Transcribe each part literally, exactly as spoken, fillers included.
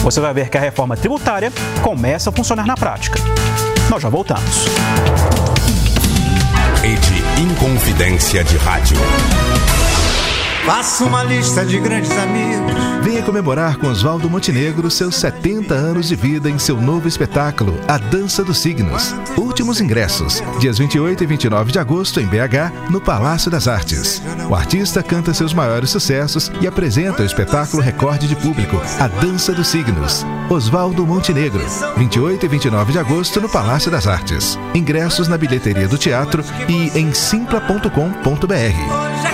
você vai ver que a reforma tributária começa a funcionar na prática. Nós já voltamos. Rede Inconfidência de Rádio. Faça uma lista de grandes amigos. Venha comemorar com Oswaldo Montenegro seus setenta anos de vida em seu novo espetáculo, A Dança dos Signos. Últimos ingressos, dias vinte e oito e vinte e nove de agosto em B H, no Palácio das Artes. O artista canta seus maiores sucessos e apresenta o espetáculo recorde de público, A Dança dos Signos. Oswaldo Montenegro, vinte e oito e vinte e nove de agosto no Palácio das Artes. Ingressos na bilheteria do teatro e em simpla ponto com ponto b r.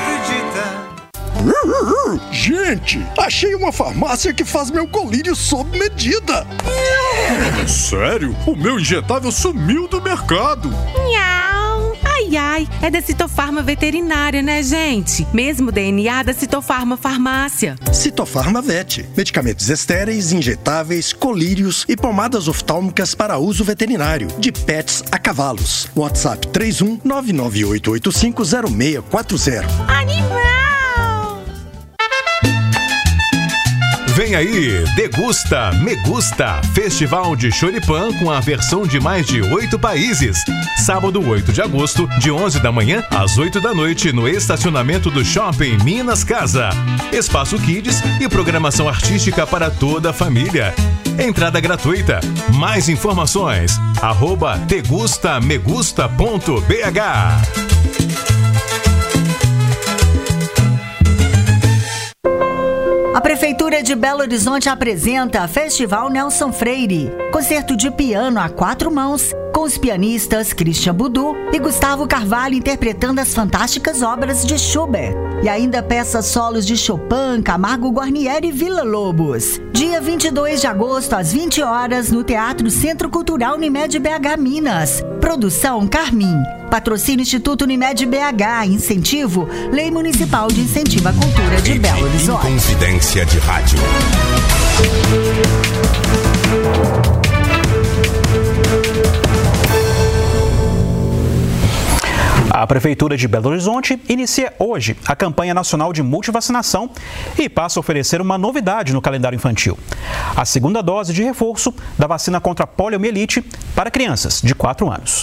Gente, achei uma farmácia que faz meu colírio sob medida. Sério? O meu injetável sumiu do mercado. Nhau. Ai, ai, é da Citofarma Veterinária, né, gente? Mesmo D N A da Citofarma Farmácia. Citofarma Vet. Medicamentos estéreis, injetáveis, colírios e pomadas oftálmicas para uso veterinário. De pets a cavalos. WhatsApp três um nove nove oito oito cinco zero seis quatro zero. Animal! Vem aí, Degusta, Me Gusta, Festival de Choripan com a versão de mais de oito países. Sábado, oito de agosto, de onze da manhã às oito da noite, no estacionamento do Shopping Minas Casa. Espaço Kids e programação artística para toda a família. Entrada gratuita. Mais informações, arroba degustamegusta ponto b h. A Prefeitura de Belo Horizonte apresenta Festival Nelson Freire, concerto de piano a quatro mãos, com os pianistas Christian Budu e Gustavo Carvalho interpretando as fantásticas obras de Schubert. E ainda peças solos de Chopin, Camargo Guarnieri e Villa-Lobos. Dia vinte e dois de agosto, às vinte horas, no Teatro Centro Cultural Unimed B H Minas. Produção Carmim. Patrocínio Instituto Unimed B H. Incentivo Lei Municipal de Incentivo à Cultura de Belo Horizonte. Inconfidência de Rádio. A Prefeitura de Belo Horizonte inicia hoje a campanha nacional de multivacinação e passa a oferecer uma novidade no calendário infantil: a segunda dose de reforço da vacina contra a poliomielite para crianças de quatro anos.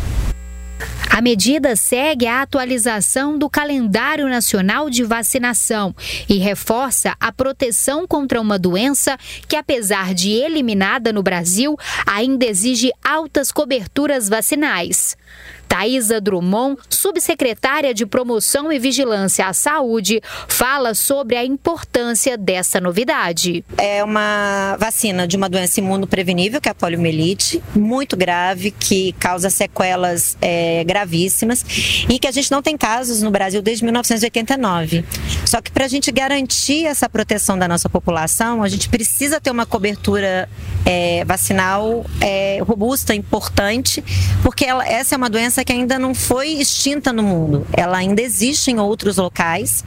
A medida segue a atualização do calendário nacional de vacinação e reforça a proteção contra uma doença que, apesar de eliminada no Brasil, ainda exige altas coberturas vacinais. Thaisa Drummond, subsecretária de Promoção e Vigilância à Saúde, fala sobre a importância dessa novidade. É uma vacina de uma doença imunoprevenível, que é a poliomielite, muito grave, que causa sequelas é, gravíssimas e que a gente não tem casos no Brasil desde mil novecentos e oitenta e nove. Só que para a gente garantir essa proteção da nossa população, a gente precisa ter uma cobertura é, vacinal é, robusta, importante, porque ela, essa é uma doença que ainda não foi extinta no mundo. Ela ainda existe em outros locais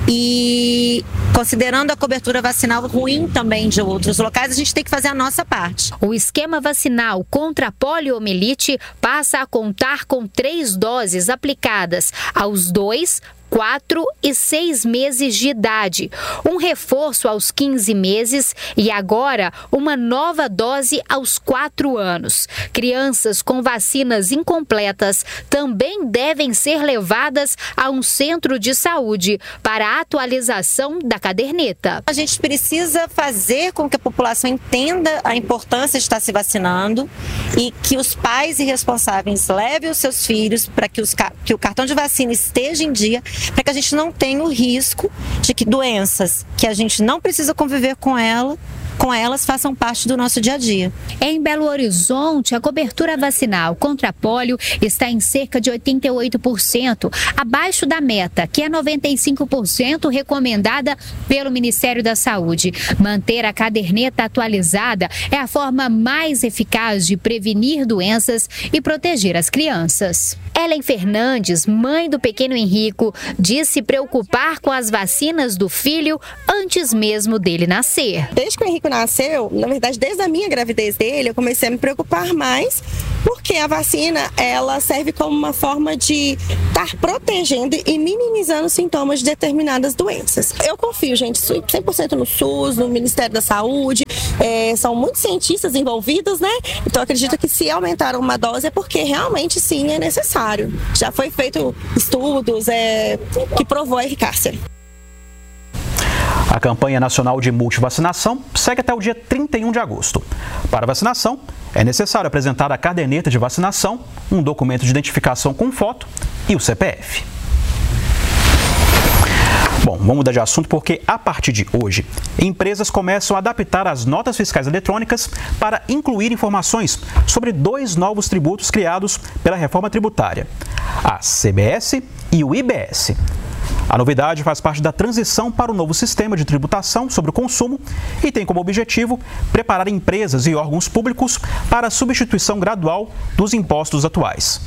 e, considerando a cobertura vacinal ruim também de outros locais, a gente tem que fazer a nossa parte. O esquema vacinal contra a poliomielite passa a contar com três doses aplicadas aos dois, quatro e seis meses de idade, um reforço aos quinze meses e agora uma nova dose aos quatro anos. Crianças com vacinas incompletas também devem ser levadas a um centro de saúde para a atualização da caderneta. A gente precisa fazer com que a população entenda a importância de estar se vacinando e que os pais e responsáveis levem os seus filhos para que, os, que o cartão de vacina esteja em dia, para que a gente não tenha o risco de que doenças que a gente não precisa conviver com ela, com elas façam parte do nosso dia a dia. Em Belo Horizonte, a cobertura vacinal contra a polio está em cerca de oitenta e oito por cento, abaixo da meta, que é noventa e cinco por cento recomendada pelo Ministério da Saúde. Manter a caderneta atualizada é a forma mais eficaz de prevenir doenças e proteger as crianças. Ellen Fernandes, mãe do pequeno Henrico, diz se preocupar com as vacinas do filho antes mesmo dele nascer. Desde que o Henrico nasceu, na verdade, desde a minha gravidez dele, eu comecei a me preocupar mais porque a vacina, ela serve como uma forma de estar protegendo e minimizando sintomas de determinadas doenças. Eu confio, gente, cem por cento no SUS, no Ministério da Saúde, é, são muitos cientistas envolvidos, né? Então, acredito que se aumentaram uma dose é porque realmente, sim, é necessário. Já foi feito estudos é, que provou a eficácia. A campanha nacional de multivacinação segue até o dia trinta e um de agosto. Para vacinação, é necessário apresentar a caderneta de vacinação, um documento de identificação com foto e o C P F. Bom, vamos mudar de assunto porque, a partir de hoje, empresas começam a adaptar as notas fiscais eletrônicas para incluir informações sobre dois novos tributos criados pela reforma tributária, a C B S e o I B S. A novidade faz parte da transição para o novo sistema de tributação sobre o consumo e tem como objetivo preparar empresas e órgãos públicos para a substituição gradual dos impostos atuais.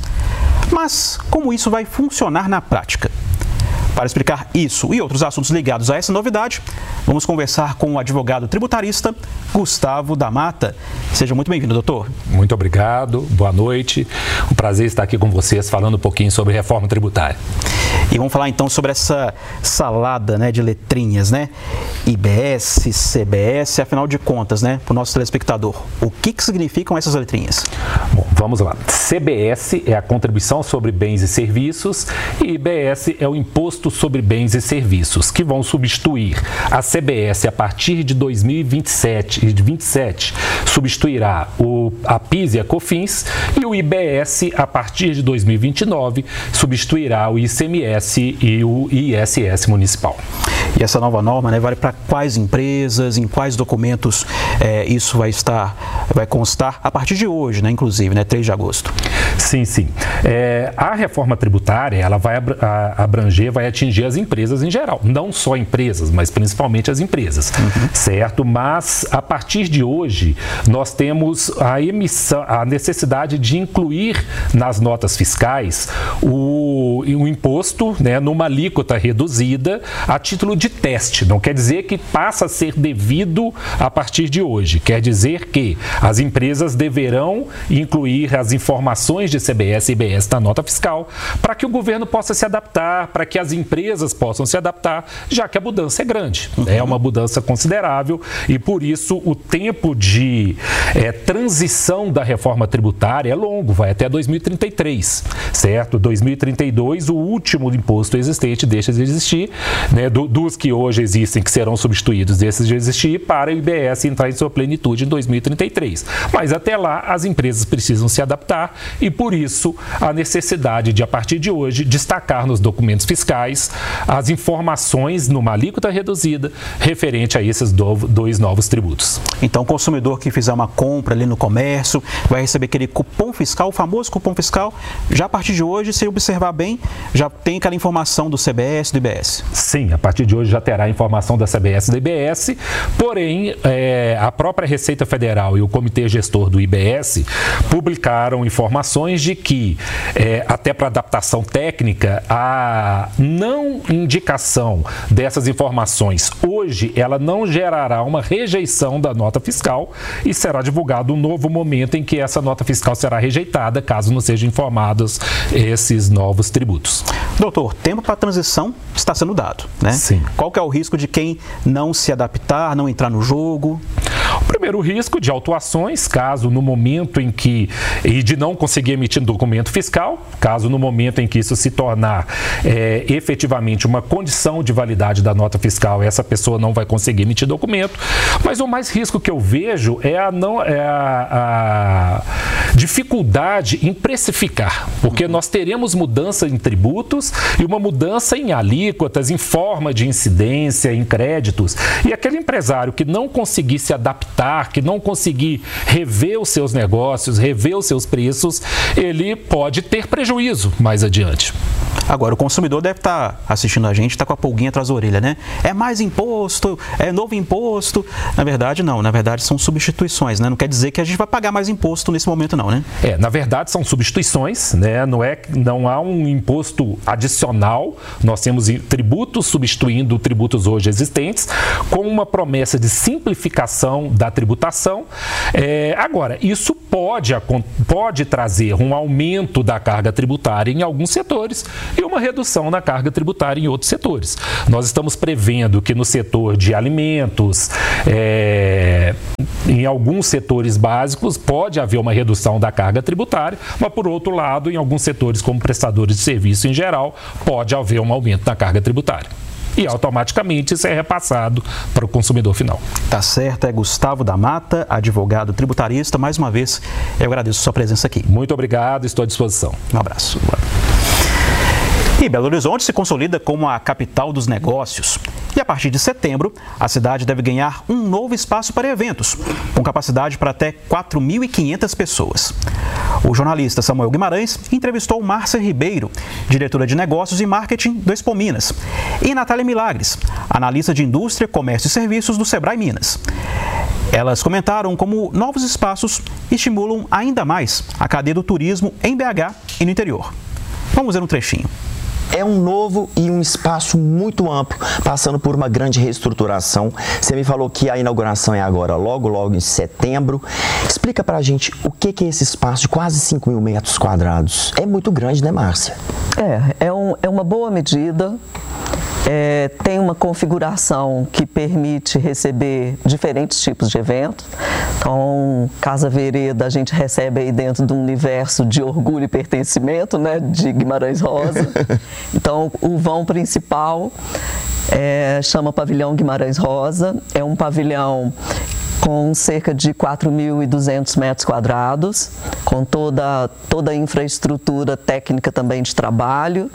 Mas como isso vai funcionar na prática? Para explicar isso e outros assuntos ligados a essa novidade, vamos conversar com o advogado tributarista Gustavo da Mata. Seja muito bem-vindo, doutor. Muito obrigado, boa noite. Um prazer estar aqui com vocês falando um pouquinho sobre reforma tributária. E vamos falar então sobre essa salada, né, de letrinhas, né? I B S, C B S, afinal de contas, né, para o nosso telespectador, o que, que significam essas letrinhas? Bom, vamos lá. C B S é a contribuição sobre bens e serviços e I B S é o imposto sobre bens e serviços, que vão substituir a C B S a partir de dois mil e vinte e sete, de vinte e sete substituirá o, a PIS e a COFINS, e o I B S a partir de dois mil e vinte e nove substituirá o I C M S e o I S S municipal. E essa nova norma, né, vale para quais empresas, em quais documentos é, isso vai estar, vai constar a partir de hoje, né, inclusive, né, três de agosto? Sim, sim. É, a reforma tributária, ela vai abranger, vai atingir as empresas em geral. Não só empresas, mas principalmente as empresas, uhum. certo? Mas, a partir de hoje, nós temos a emissão, a necessidade de incluir nas notas fiscais o, o imposto, né, numa alíquota reduzida a título de teste. Não quer dizer que passa a ser devido a partir de hoje. Quer dizer que as empresas deverão incluir as informações de C B S e I B S na nota fiscal para que o governo possa se adaptar, para que as empresas possam se adaptar, já que a mudança é grande. Uhum. É uma mudança considerável e, por isso, o tempo de é, transição da reforma tributária é longo, vai até dois mil e trinta e três, certo? dois mil e trinta e dois, o último imposto existente deixa de existir, né, do, dos que hoje existem, que serão substituídos, desses de existir, para o I B S entrar em sua plenitude em dois mil e trinta e três. Mas, até lá, as empresas precisam se adaptar e, por isso, a necessidade de, a partir de hoje, destacar nos documentos fiscais as informações numa alíquota reduzida referente a esses do, dois novos tributos. Então, o consumidor que fizer uma compra ali no comércio vai receber aquele cupom fiscal, o famoso cupom fiscal. Já a partir de hoje, se observar bem, já tem aquela informação do C B S e do I B S. Sim, a partir de hoje já terá a informação da C B S e do I B S, porém, é, a própria Receita Federal e o Comitê Gestor do I B S publicaram informações de que, é, até para adaptação técnica, a não indicação dessas informações hoje, ela não gerará uma rejeição da nota fiscal e será divulgado um novo momento em que essa nota fiscal será rejeitada, caso não sejam informados esses novos tributos. Doutor, tempo para a transição está sendo dado, né? Sim. Qual que é o risco de quem não se adaptar, não entrar no jogo? O primeiro risco de autuações, caso no momento em que, e de não conseguir emitir um documento fiscal, caso no momento em que isso se tornar é, efetivamente uma condição de validade da nota fiscal, essa pessoa não vai conseguir emitir documento. Mas o mais risco que eu vejo é a, não, é a, a dificuldade em precificar, porque nós teremos mudança em tributos e uma mudança em alíquotas, em forma de incidência, em créditos, e aquele empresário que não conseguir se adaptar, que não conseguir rever os seus negócios, rever os seus preços, ele pode ter prejuízo mais adiante. Agora, o consumidor deve estar assistindo a gente, está com a pulguinha atrás da orelha, né? É mais imposto, é novo imposto. Na verdade, não. Na verdade, são substituições, né? Não quer dizer que a gente vai pagar mais imposto nesse momento, não. não, né? É, na verdade são substituições, né? Não, é, não há um imposto adicional, nós temos tributos substituindo tributos hoje existentes, com uma promessa de simplificação da tributação. É, agora, isso pode, pode trazer um aumento da carga tributária em alguns setores e uma redução na carga tributária em outros setores. Nós estamos prevendo que no setor de alimentos, é, em alguns setores básicos, pode haver uma redução da carga tributária, mas, por outro lado, em alguns setores, como prestadores de serviço em geral, pode haver um aumento da carga tributária. E automaticamente isso é repassado para o consumidor final. Tá certo, é Gustavo da Mata, advogado tributarista. Mais uma vez, eu agradeço a sua presença aqui. Muito obrigado, estou à disposição. Um abraço. E Belo Horizonte se consolida como a capital dos negócios. E a partir de setembro, a cidade deve ganhar um novo espaço para eventos, com capacidade para até quatro mil e quinhentas pessoas. O jornalista Samuel Guimarães entrevistou Márcia Ribeiro, diretora de negócios e marketing do Expo Minas, e Natália Milagres, analista de indústria, comércio e serviços do Sebrae Minas. Elas comentaram como novos espaços estimulam ainda mais a cadeia do turismo em B H e no interior. Vamos ver um trechinho. É um novo e um espaço muito amplo, passando por uma grande reestruturação. Você me falou que a inauguração é agora, logo, logo em setembro. Explica pra gente o que é esse espaço de quase cinco mil metros quadrados. É muito grande, né, Márcia? É, é, um, é uma boa medida. É, tem uma configuração que permite receber diferentes tipos de eventos. Então, Casa Vereda a gente recebe aí dentro de um universo de orgulho e pertencimento, né, de Guimarães Rosa. Então, o vão principal é, chama Pavilhão Guimarães Rosa. É um pavilhão com cerca de quatro mil e duzentos metros quadrados, com toda, toda a infraestrutura técnica também de trabalho.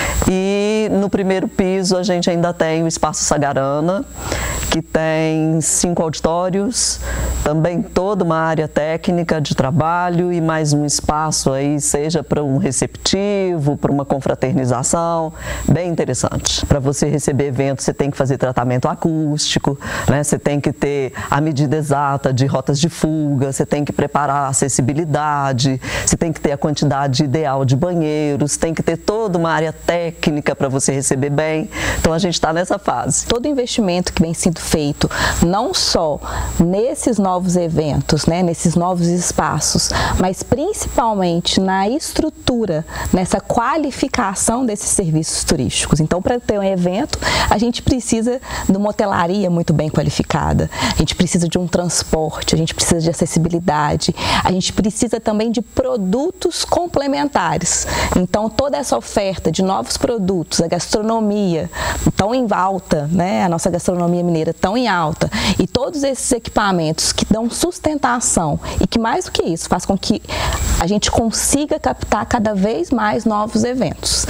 E no primeiro piso a gente ainda tem o Espaço Sagarana, que tem cinco auditórios, também toda uma área técnica de trabalho e mais um espaço aí, seja para um receptivo, para uma confraternização, bem interessante. Para você receber eventos, você tem que fazer tratamento acústico, né? Você tem que ter a medida exata de rotas de fuga, você tem que preparar a acessibilidade, você tem que ter a quantidade ideal de banheiros, tem que ter toda uma área técnica para você receber bem. Então a gente está nessa fase. Todo investimento que vem sendo feito, não só nesses novos eventos, né, nesses novos espaços, mas principalmente na estrutura, nessa qualificação desses serviços turísticos. Então, para ter um evento, a gente precisa de uma hotelaria muito bem qualificada, a gente precisa de um transporte, a gente precisa de acessibilidade, a gente precisa também de produtos complementares. Então, toda essa oferta de novos produtos, a gastronomia tão em alta, né, a nossa gastronomia mineira tão em alta, e todos esses equipamentos que dão sustentação e que, mais do que isso, faz com que a gente consiga captar cada vez mais novos eventos.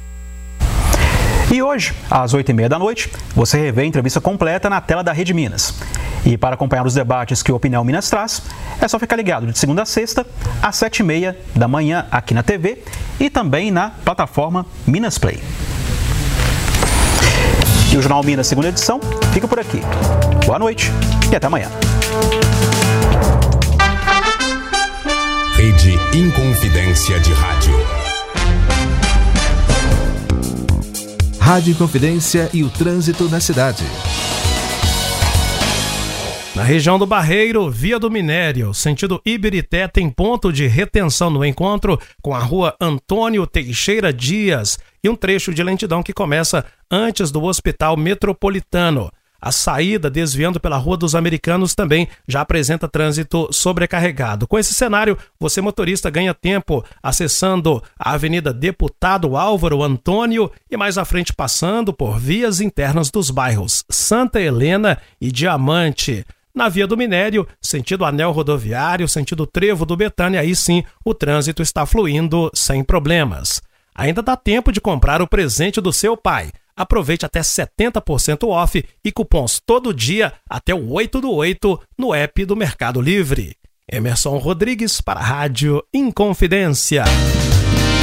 E hoje, às oito e meia da noite, você revê a entrevista completa na tela da Rede Minas. E para acompanhar os debates que o Opinião Minas traz, é só ficar ligado de segunda a sexta, às sete e meia da manhã aqui na T V e também na plataforma Minas Play. E o Jornal Minas, segunda edição, fica por aqui. Boa noite e até amanhã. Rede Inconfidência de Rádio. Rádio Inconfidência e o trânsito na cidade. Na região do Barreiro, Via do Minério, sentido Ibirité, tem ponto de retenção no encontro com a rua Antônio Teixeira Dias e um trecho de lentidão que começa antes do Hospital Metropolitano. A saída, desviando pela Rua dos Americanos, também já apresenta trânsito sobrecarregado. Com esse cenário, você motorista ganha tempo acessando a Avenida Deputado Álvaro Antônio e mais à frente passando por vias internas dos bairros Santa Helena e Diamante. Na Via do Minério, sentido Anel Rodoviário, sentido Trevo do Betânia, aí sim o trânsito está fluindo sem problemas. Ainda dá tempo de comprar o presente do seu pai. Aproveite até setenta por cento off e cupons todo dia até o oito do oito no app do Mercado Livre. Emerson Rodrigues para a Rádio Inconfidência.